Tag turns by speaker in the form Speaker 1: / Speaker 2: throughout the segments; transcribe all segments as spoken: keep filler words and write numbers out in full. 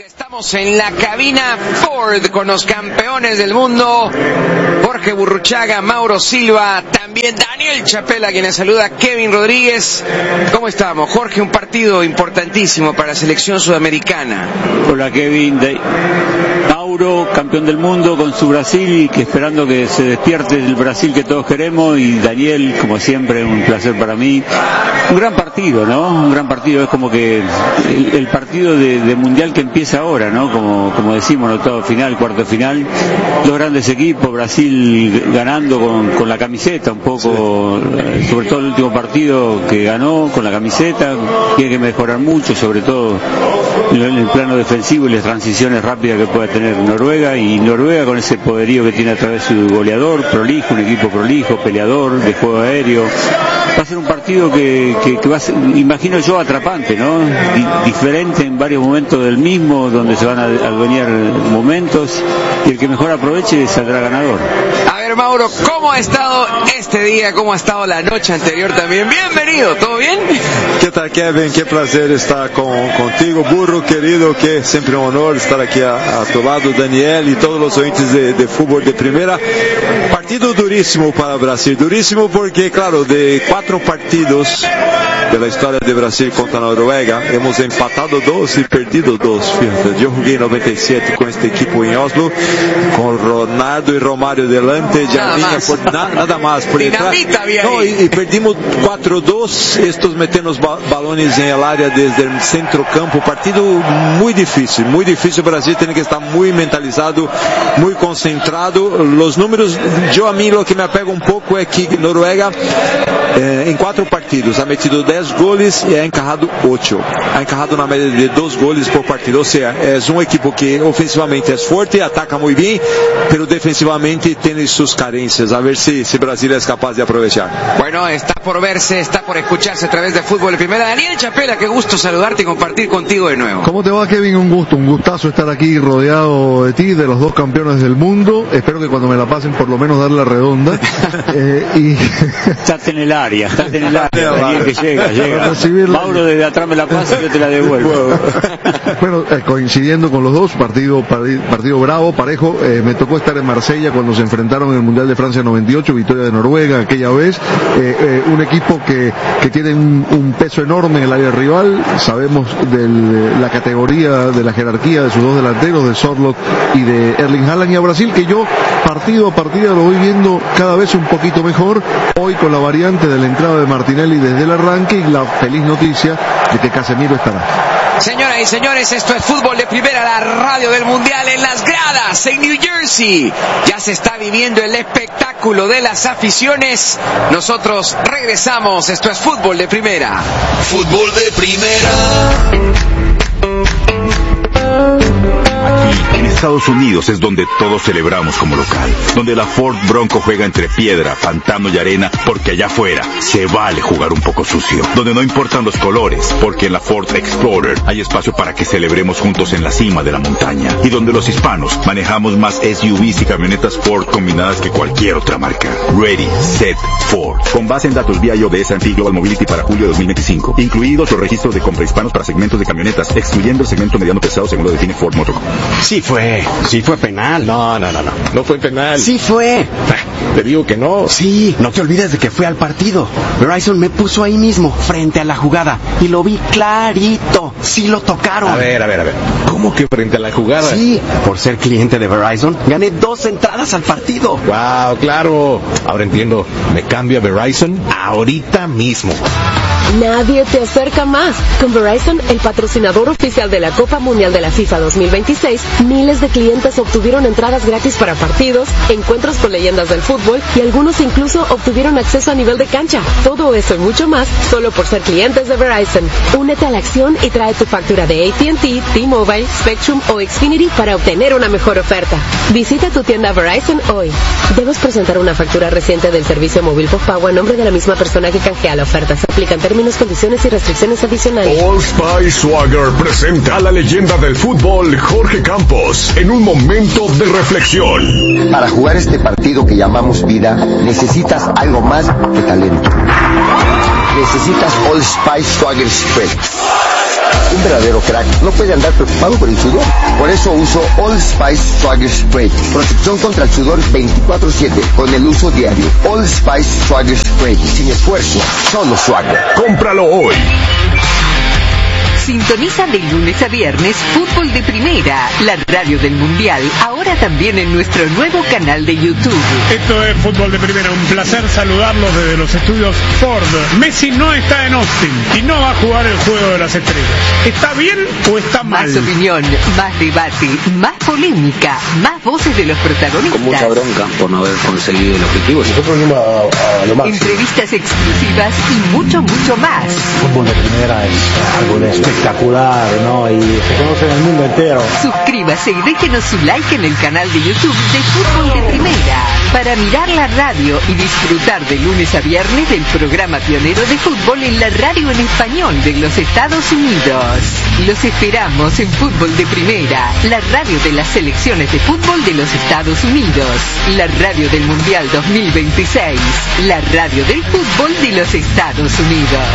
Speaker 1: Estamos en la cabina Ford con los campeones del mundo, Jorge Burruchaga, Mauro Silva, también Daniel Chapela, quien les saluda, Kevin Rodríguez. ¿Cómo estamos? Jorge, un partido importantísimo para la selección sudamericana.
Speaker 2: Hola Kevin, de... Mauro, campeón del mundo con su Brasil, y que esperando que se despierte el Brasil que todos queremos, y Daniel, como siempre, un placer para mí. Un gran partido, ¿no? Un gran partido, es como que el, el partido de, de mundial que empieza ahora, ¿no? Como, como decimos, ¿no? Todo final, cuarto final, dos grandes equipos, Brasil ganando con, con la camiseta un poco, sí. Sobre todo el último partido que ganó con la camiseta, tiene que mejorar mucho, sobre todo en el plano defensivo y las transiciones rápidas que pueda tener Noruega, y Noruega con ese poderío que tiene a través de su goleador, prolijo, un equipo prolijo, peleador, de juego aéreo. Va a ser un partido que, que, que va a ser, imagino yo, atrapante, ¿no? Di, diferente en varios momentos del mismo, donde se van a adueñar momentos, y el que mejor aproveche saldrá ganador.
Speaker 1: A ver, Mauro, ¿cómo ha estado este día? ¿Cómo ha estado la noche anterior también? Bienvenido, ¿todo bien?
Speaker 3: ¿Qué tal, Kevin? Qué placer estar con, contigo, Burro, querido, que siempre un honor estar aquí a, a tu lado, Daniel, y todos los oyentes de, de fútbol de primera. Partido durísimo para Brasil, durísimo porque, claro, de cuatro partidos de la historia de Brasil contra Noruega, hemos empatado dos y perdido dos. Fíjate, yo jugué en noventa y siete con este equipo en Oslo, con Ronaldo y Romário delante, Jardinha por na, nada más por detrás. No, y, y perdimos cuatro dos, estos metemos ba balones en el área desde el centro campo. Partido muy difícil, muy difícil. Brasil tiene que estar muy mentalizado, muy concentrado. Los números, yo a mí lo que me apego un poco es que Noruega eh, en cuatro partidos ha metido dez goles y ha encajado ocho. Ha encajado una media de dos goles por partido. O sea, es un equipo que ofensivamente es fuerte, ataca muy bien, pero defensivamente tiene sus carencias. A ver si, si Brasil es capaz de aprovechar.
Speaker 1: Bueno, está por verse, está por escucharse a través de Fútbol de Primera. Daniel Chapela, qué gusto saludarte y compartir contigo de nuevo.
Speaker 4: ¿Cómo te va, Kevin? Un gusto, un gustazo estar aquí rodeado de ti, de los dos campeones del mundo. Espero que cuando me la pasen por lo menos dar la redonda. eh, y...
Speaker 2: Estás en el área, estás en el área, Daniel, que llega, llega.
Speaker 4: Recibirla.
Speaker 2: Mauro desde atrás me la pasa y yo te la devuelvo.
Speaker 4: Bueno, eh, coincidiendo con los dos, partido, partido bravo, parejo. Eh, me tocó estar en Marsella cuando se enfrentaron en el Mundial de Francia noventa y ocho, victoria de Noruega aquella vez. Eh, eh, un equipo que, que tiene un, un peso enorme en el área rival. Sabemos de la categoría, de la jerarquía de sus dos delanteros, de Sorloth y de Erling Haaland, y a Brasil, que yo partido a partido lo voy viendo cada vez un poquito mejor. Hoy con la variante de la entrada de Martinelli desde el arranque, y la feliz noticia de que Casemiro estará.
Speaker 1: Señoras y señores, esto es Fútbol de Primera, la radio del Mundial. En las gradas, en New Jersey, ya se está viviendo el espectáculo de las aficiones. Nosotros regresamos, esto es Fútbol de Primera.
Speaker 5: Fútbol de Primera. Aquí, en Estados Unidos, es donde todos celebramos como local, donde la Ford Bronco juega entre piedra, pantano y arena, porque allá afuera se vale jugar un poco sucio, donde no importan los colores, porque en la Ford Explorer hay espacio para que celebremos juntos en la cima de la montaña, y donde los hispanos manejamos más S U Vs y camionetas Ford combinadas que cualquier otra marca. Ready, Set, Ford. Con base en datos vía I O de S and P Global Mobility para julio de dos mil veinticinco, incluidos los registros de compra hispanos para segmentos de camionetas, excluyendo el segmento mediano pesado según lo define Ford Motor Company.
Speaker 6: Sí fue, sí fue penal.
Speaker 7: No, no, no, no, no fue penal.
Speaker 6: Sí fue.
Speaker 7: Te digo que no.
Speaker 6: Sí, no te olvides de que fue al partido. Verizon me puso ahí mismo, frente a la jugada, y lo vi clarito. Sí lo tocaron.
Speaker 7: A ver, a ver, a ver. ¿Cómo que frente a la jugada?
Speaker 6: Sí, por ser cliente de Verizon, gané dos entradas al partido.
Speaker 7: Wow, claro. Ahora entiendo. Me cambio a Verizon ahorita mismo.
Speaker 8: Nadie te acerca más. Con Verizon, el patrocinador oficial de la Copa Mundial de la FIFA dos mil veintiséis, miles de clientes obtuvieron entradas gratis para partidos, encuentros con leyendas del fútbol, y algunos incluso obtuvieron acceso a nivel de cancha. Todo eso y mucho más, solo por ser clientes de Verizon. Únete a la acción y trae tu factura de A T and T, T-Mobile, Spectrum o Xfinity para obtener una mejor oferta. Visita tu tienda Verizon hoy. Debes presentar una factura reciente del servicio móvil postpago a nombre de la misma persona que canjea la oferta. Se aplican términos, condiciones y restricciones adicionales.
Speaker 9: Old Spice Swagger presenta a la leyenda del fútbol, Jorge Campos, en un momento de reflexión.
Speaker 10: Para jugar este partido que llamamos vida, necesitas algo más que talento. Necesitas Old Spice Swagger Spread. Un verdadero crack no puede andar preocupado por el sudor. Por eso uso Old Spice Swagger Spray. Protección contra el sudor veinticuatro siete con el uso diario. Old Spice Swagger Spray. Sin esfuerzo, solo Swagger.
Speaker 9: ¡Cómpralo hoy!
Speaker 11: Sintoniza de lunes a viernes Fútbol de Primera, la radio del Mundial, ahora también en nuestro nuevo canal de YouTube.
Speaker 12: Esto es Fútbol de Primera, un placer saludarlos desde los estudios Ford. Messi no está en Austin y no va a jugar el Juego de las Estrellas. ¿Está bien o está mal?
Speaker 11: Más opinión, más debate, más polémica, más voces de los protagonistas.
Speaker 13: Con mucha bronca por no haber conseguido el objetivo. Nosotros fuimos a, a lo máximo.
Speaker 11: Entrevistas exclusivas y mucho, mucho más.
Speaker 14: Fútbol de Primera es algo de espectacular, ¿no? Y se conoce en el mundo entero.
Speaker 11: Suscríbase y déjenos su like en el canal de YouTube de Fútbol de Primera para mirar la radio y disfrutar de lunes a viernes del programa pionero de fútbol en la radio en español de los Estados Unidos. Los esperamos en Fútbol de Primera, la radio de las selecciones de fútbol de los Estados Unidos, la radio del Mundial dos mil veintiséis, la radio del fútbol de los Estados Unidos.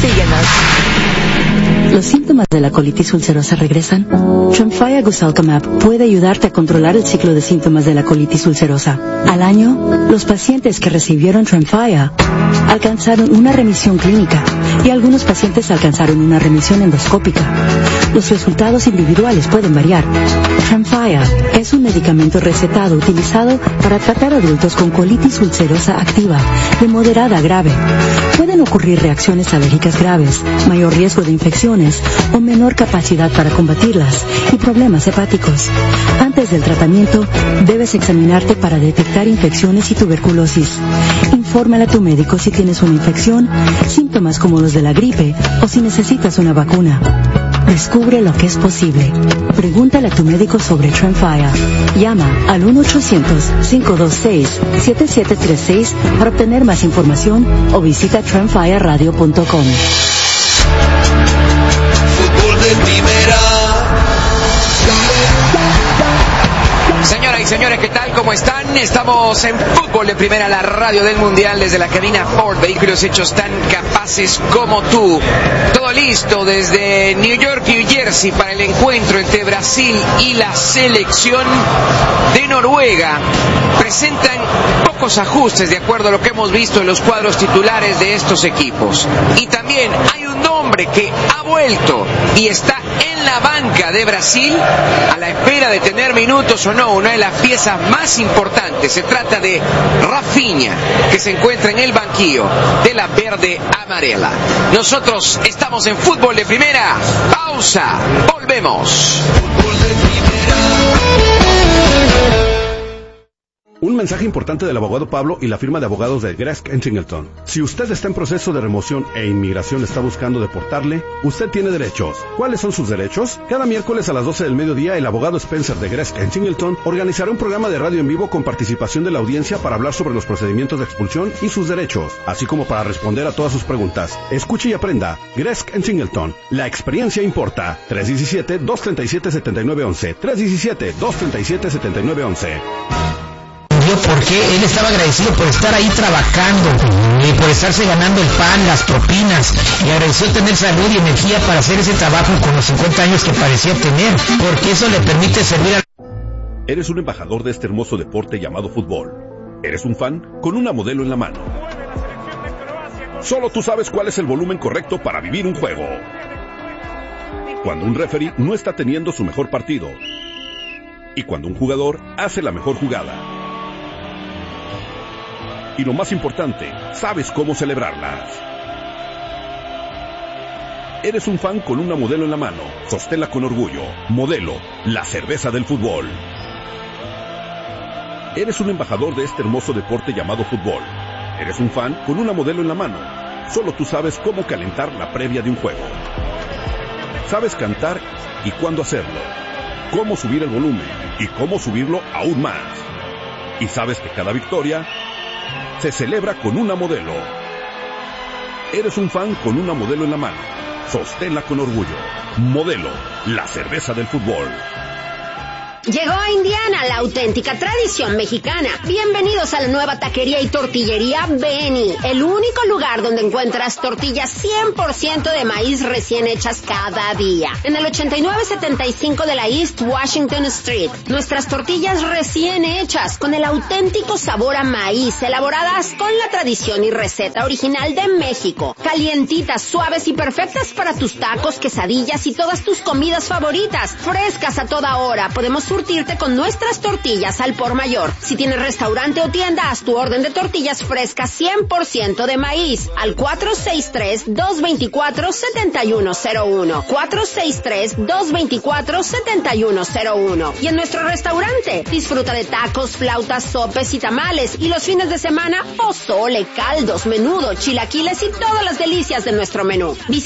Speaker 15: Síguenos. ¿Los síntomas de la colitis ulcerosa regresan? Tremfya Gosalcamab puede ayudarte a controlar el ciclo de síntomas de la colitis ulcerosa. Al año, los pacientes que recibieron Tremfya alcanzaron una remisión clínica y algunos pacientes alcanzaron una remisión endoscópica. Los resultados individuales pueden variar. Tremfya es un medicamento recetado utilizado para tratar adultos con colitis ulcerosa activa de moderada a grave. Pueden ocurrir reacciones alérgicas graves, mayor riesgo de infecciones o menor capacidad para combatirlas y problemas hepáticos. Antes del tratamiento, debes examinarte para detectar infecciones y tuberculosis. Infórmale a tu médico si tienes una infección, síntomas como los de la gripe o si necesitas una vacuna. Descubre lo que es posible. Pregúntale a tu médico sobre Tremfya. Llama al uno ochocientos, cinco dos seis, siete siete tres seis para obtener más información o visita tremfya radio punto com.
Speaker 1: Fútbol de Primera. Señoras y señores, ¿qué tal? ¿Cómo están? Estamos en Fútbol de Primera, la radio del Mundial, desde la cabina Ford, vehículos hechos tan capaces como tú. Todo listo desde New York, New Jersey, para el encuentro entre Brasil y la selección de Noruega. Presentan pocos ajustes de acuerdo a lo que hemos visto en los cuadros titulares de estos equipos. Y también hay un nombre que ha vuelto y está en la banca de Brasil a la espera de tener minutos o no, una de las piezas más importantes. Se trata de Rafinha, que se encuentra en el banquillo de la verde amarela. Nosotros estamos en Fútbol de Primera. Pausa, volvemos. Fútbol de
Speaker 7: Un mensaje importante del abogado Pablo y la firma de abogados de Gresk and Singleton. Si usted está en proceso de remoción e inmigración está buscando deportarle, usted tiene derechos. ¿Cuáles son sus derechos? Cada miércoles a las doce del mediodía, el abogado Spencer de Gresk and Singleton organizará un programa de radio en vivo con participación de la audiencia para hablar sobre los procedimientos de expulsión y sus derechos, así como para responder a todas sus preguntas. Escuche y aprenda. Gresk and Singleton. La experiencia importa. tres uno siete, dos tres siete, siete nueve uno uno. tres uno siete, dos tres siete, siete nueve uno uno.
Speaker 16: Porque él estaba agradecido por estar ahí trabajando y por estarse ganando el pan, las propinas, y agradeció tener salud y energía para hacer ese trabajo con los cincuenta años que parecía tener, porque eso le permite servir a...
Speaker 17: Eres un embajador de este hermoso deporte llamado fútbol. Eres un fan con una modelo en la mano. Solo tú sabes cuál es el volumen correcto para vivir un juego. Cuando un referee no está teniendo su mejor partido y cuando un jugador hace la mejor jugada. Y lo más importante, sabes cómo celebrarlas. Eres un fan con una modelo en la mano. Sosténla con orgullo. Modelo, la cerveza del fútbol. Eres un embajador de este hermoso deporte llamado fútbol. Eres un fan con una modelo en la mano. Solo tú sabes cómo calentar la previa de un juego. Sabes cantar y cuándo hacerlo. Cómo subir el volumen y cómo subirlo aún más. Y sabes que cada victoria se celebra con una modelo. Eres un fan con una modelo en la mano. Sosténla con orgullo. Modelo, la cerveza del fútbol.
Speaker 18: Llegó a Indiana la auténtica tradición mexicana. Bienvenidos a la nueva taquería y tortillería Benny, el único lugar donde encuentras tortillas cien por ciento de maíz recién hechas cada día. En el ochenta y nueve setenta y cinco de la East Washington Street. Nuestras tortillas recién hechas, con el auténtico sabor a maíz, elaboradas con la tradición y receta original de México. Calientitas, suaves y perfectas para tus tacos, quesadillas y todas tus comidas favoritas. Frescas a toda hora. Podemos surtirte con nuestras tortillas al por mayor. Si tienes restaurante o tienda, haz tu orden de tortillas frescas cien por ciento de maíz al cuatro seis tres, dos dos cuatro, siete uno cero uno. cuatro seis tres, dos dos cuatro, siete uno cero uno. Y en nuestro restaurante, disfruta de tacos, flautas, sopes y tamales. Y los fines de semana, pozole, caldos, menudo, chilaquiles y todas las delicias de nuestro menú.